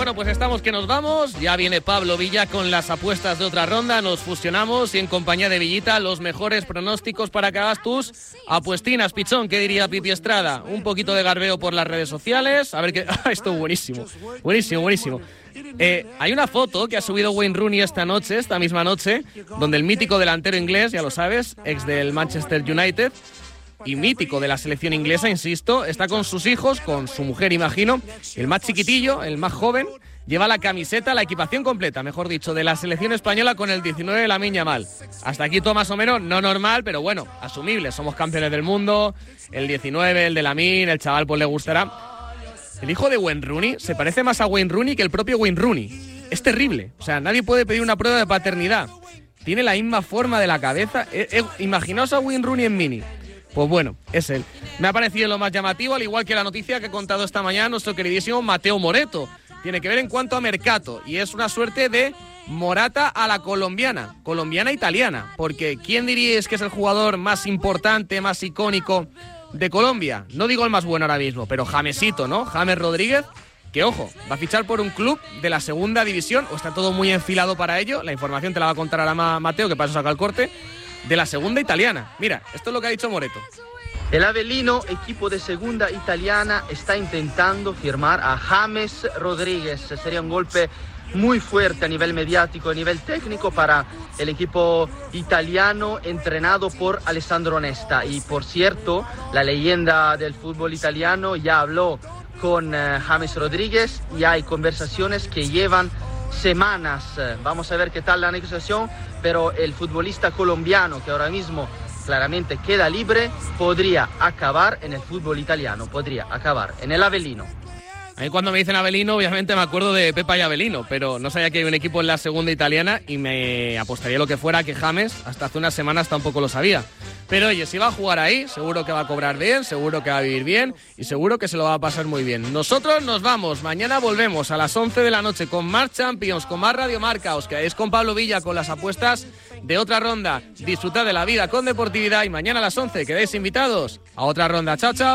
Bueno, pues estamos que nos vamos. Ya viene Pablo Villa con las apuestas de otra ronda. Nos fusionamos y en compañía de Villita los mejores pronósticos para que hagas tus apuestinas. Pichón, ¿qué diría Pipi Estrada? Un poquito de garbeo por las redes sociales. A ver qué... Esto es buenísimo. Buenísimo. Hay una foto que ha subido Wayne Rooney esta misma noche, donde el mítico delantero inglés, ya lo sabes, ex del Manchester United y mítico de la selección inglesa, insisto, está con sus hijos, con su mujer, imagino. El más chiquitillo, el más joven, lleva la camiseta, la equipación completa, mejor dicho, de la selección española con el 19 de Lamine Yamal. Hasta aquí todo más o menos, no normal, pero bueno, asumible. Somos campeones del mundo, el 19, el de Lamine, el chaval pues le gustará. El hijo de Wayne Rooney se parece más a Wayne Rooney que el propio Wayne Rooney. Es terrible, o sea, nadie puede pedir una prueba de paternidad. Tiene la misma forma de la cabeza. Imaginaos a Wayne Rooney en mini. Pues bueno, es él. Me ha parecido lo más llamativo, al igual que la noticia que ha contado esta mañana nuestro queridísimo Mateo Moretto. Tiene que ver en cuanto a mercado y es una suerte de Morata a la colombiana-italiana. Porque ¿quién diríais que es el jugador más importante, más icónico de Colombia? No digo el más bueno ahora mismo, pero Jamesito, ¿no? James Rodríguez, que ojo, va a fichar por un club de la segunda división, o está todo muy enfilado para ello. La información te la va a contar ahora Mateo, que para eso saca el corte. De la segunda italiana. Mira, esto es lo que ha dicho Moretto. El Avellino, equipo de segunda italiana, está intentando firmar a James Rodríguez. Sería un golpe muy fuerte a nivel mediático, a nivel técnico para el equipo italiano entrenado por Alessandro Nesta. Y por cierto, la leyenda del fútbol italiano ya habló con James Rodríguez y hay conversaciones que llevan semanas. Vamos a ver qué tal la negociación, pero el futbolista colombiano, que ahora mismo claramente queda libre, podría acabar en el fútbol italiano, podría acabar en el Avellino. A mí cuando me dicen Avellino, obviamente me acuerdo de Pepa y Avellino, pero no sabía que hay un equipo en la segunda italiana y me apostaría lo que fuera que James hasta hace unas semanas tampoco lo sabía. Pero oye, si va a jugar ahí, seguro que va a cobrar bien, seguro que va a vivir bien y seguro que se lo va a pasar muy bien. Nosotros nos vamos, mañana volvemos a las 11 de la noche con más Champions, con más Radio Marca. Os quedáis con Pablo Villa con las apuestas de otra ronda. Disfrutad de la vida con deportividad y mañana a las 11 quedáis invitados a otra ronda. Chao, chao.